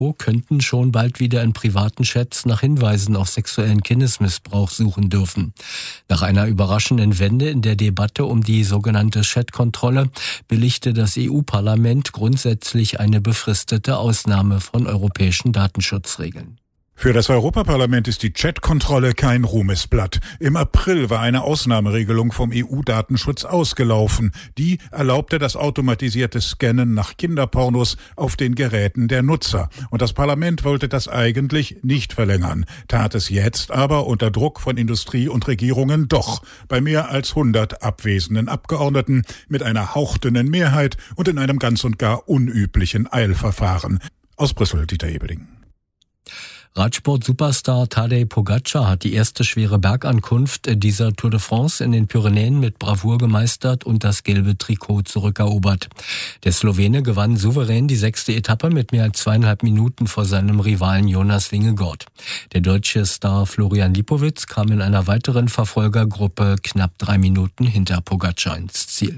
könnten schon bald wieder in privaten Chats nach Hinweisen auf sexuellen Kindesmissbrauch suchen dürfen. Nach einer überraschenden Wende in der Debatte um die sogenannte Chatkontrolle billigte das EU-Parlament grundsätzlich eine befristete Ausnahme von europäischen Datenschutzregeln. Für das Europaparlament ist die Chatkontrolle kein Ruhmesblatt. Im April war eine Ausnahmeregelung vom EU-Datenschutz ausgelaufen. Die erlaubte das automatisierte Scannen nach Kinderpornos auf den Geräten der Nutzer. Und das Parlament wollte das eigentlich nicht verlängern, tat es jetzt aber unter Druck von Industrie und Regierungen doch, bei mehr als 100 abwesenden Abgeordneten mit einer hauchdünnen Mehrheit und in einem ganz und gar unüblichen Eilverfahren. Aus Brüssel, Dieter Ebeling. Radsport-Superstar Tadej Pogačar hat die erste schwere Bergankunft dieser Tour de France in den Pyrenäen mit Bravour gemeistert und das gelbe Trikot zurückerobert. Der Slowene gewann souverän die 6. Etappe mit mehr als 2,5 Minuten vor seinem Rivalen Jonas Vingegaard. Der deutsche Star Florian Lipowitz kam in einer weiteren Verfolgergruppe knapp 3 Minuten hinter Pogačar ins Ziel.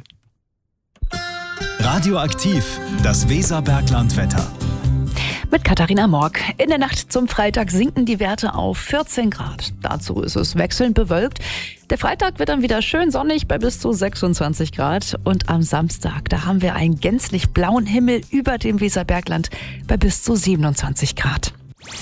Radioaktiv, das Weserberglandwetter. Mit Katharina Morg. In der Nacht zum Freitag sinken die Werte auf 14 Grad. Dazu ist es wechselnd bewölkt. Der Freitag wird dann wieder schön sonnig bei bis zu 26 Grad. Und am Samstag, da haben wir einen gänzlich blauen Himmel über dem Weserbergland bei bis zu 27 Grad.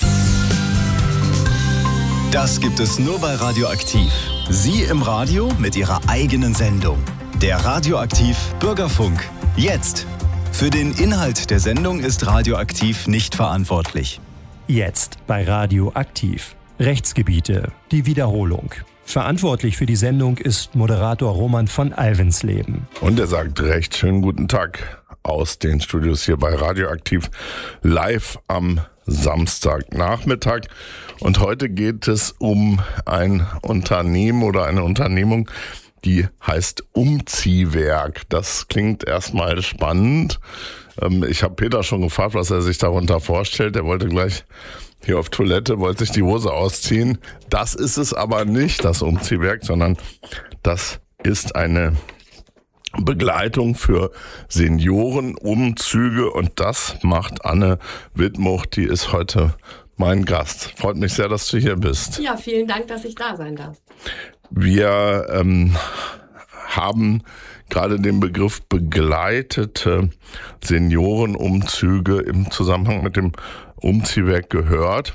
Das gibt es nur bei Radioaktiv. Sie im Radio mit Ihrer eigenen Sendung. Der Radioaktiv Bürgerfunk. Jetzt. Für den Inhalt der Sendung ist Radioaktiv nicht verantwortlich. Jetzt bei Radioaktiv. Rechtsgebiete, die Wiederholung. Verantwortlich für die Sendung ist Moderator Roman von Alvensleben. Und er sagt recht schönen guten Tag aus den Studios hier bei Radioaktiv live am Samstagnachmittag. Und heute geht es um ein Unternehmen oder eine Unternehmung, die heißt Umziehwerk. Das klingt erstmal spannend. Ich habe Peter schon gefragt, was er sich darunter vorstellt. Er wollte gleich hier auf Toilette, wollte sich die Hose ausziehen. Das ist es aber nicht, das Umziehwerk, sondern das ist eine Begleitung für Seniorenumzüge. Und das macht Anne Wittmuch, die ist heute mein Gast. Freut mich sehr, dass du hier bist. Ja, vielen Dank, dass ich da sein darf. Wir haben gerade den Begriff begleitete Seniorenumzüge im Zusammenhang mit dem Umziehwerk gehört.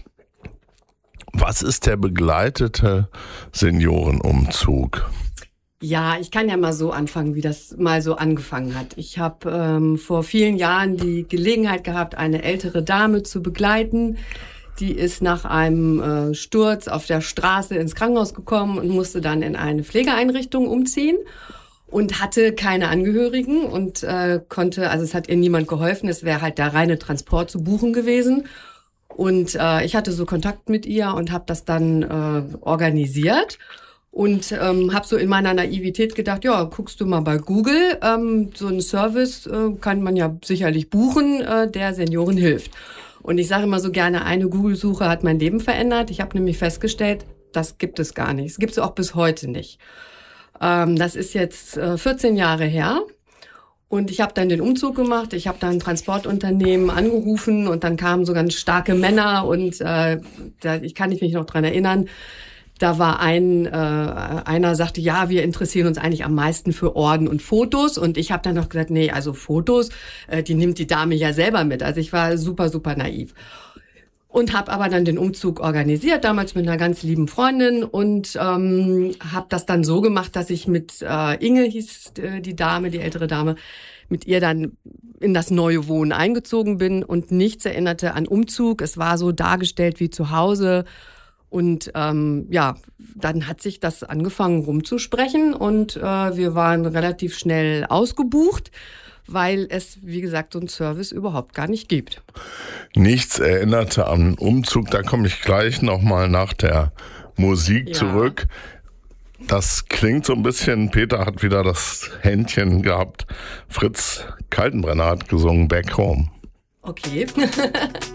Was ist der begleitete Seniorenumzug? Ja, ich kann ja mal so anfangen, wie das mal so angefangen hat. Ich habe vor vielen Jahren die Gelegenheit gehabt, eine ältere Dame zu begleiten. Die ist nach einem Sturz auf der Straße ins Krankenhaus gekommen und musste dann in eine Pflegeeinrichtung umziehen und hatte keine Angehörigen und also es hat ihr niemand geholfen. Es wäre halt der reine Transport zu buchen gewesen. Und ich hatte so Kontakt mit ihr und habe das dann organisiert. Und habe so in meiner Naivität gedacht, ja, guckst du mal bei Google, so einen Service kann man ja sicherlich buchen, der Senioren hilft. Und ich sage immer so gerne, eine Google-Suche hat mein Leben verändert. Ich habe nämlich festgestellt, das gibt es gar nicht. Es gibt es auch bis heute nicht. Das ist jetzt 14 Jahre her. Und ich habe dann den Umzug gemacht. Ich habe dann ein Transportunternehmen angerufen und dann kamen so ganz starke Männer und ich kann mich noch dran erinnern. Da war einer sagte, ja, wir interessieren uns eigentlich am meisten für Orden und Fotos. Und ich habe dann noch gesagt, nee, also Fotos, die nimmt die Dame ja selber mit. Also ich war super, super naiv. Und habe aber dann den Umzug organisiert, damals mit einer ganz lieben Freundin. Und habe das dann so gemacht, dass ich mit Inge, hieß die Dame, die ältere Dame, mit ihr dann in das neue Wohnen eingezogen bin. Und nichts erinnerte an Umzug. Es war so dargestellt wie zu Hause. Und dann hat sich das angefangen rumzusprechen und wir waren relativ schnell ausgebucht, weil es, wie gesagt, so einen Service überhaupt gar nicht gibt. Nichts erinnerte an Umzug, da komme ich gleich nochmal nach der Musik zurück. Das klingt so ein bisschen, Peter hat wieder das Händchen gehabt, Fritz Kaltenbrenner hat gesungen Back Home. Okay.